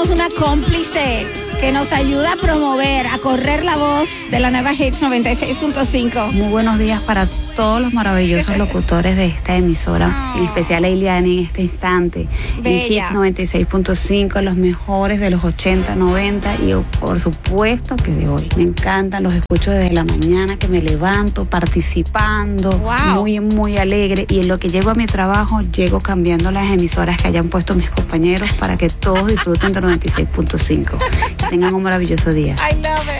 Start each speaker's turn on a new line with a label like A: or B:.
A: tenemos una cómplice que nos ayuda a promover, a correr la voz de la nueva Hits 96.5.
B: Muy buenos días para todos los maravillosos locutores de esta emisora, en especial a Iliani en este instante.
A: Bella.
B: En Hits 96.5, los mejores de los 80, 90 y por supuesto que de hoy. Me encantan, los escucho desde la mañana que me levanto participando,
A: Wow.
B: muy alegre, y en lo que llego a mi trabajo llego cambiando las emisoras que hayan puesto mis compañeros para que todos disfruten de 96.5. Tengan un maravilloso día.
A: I love it.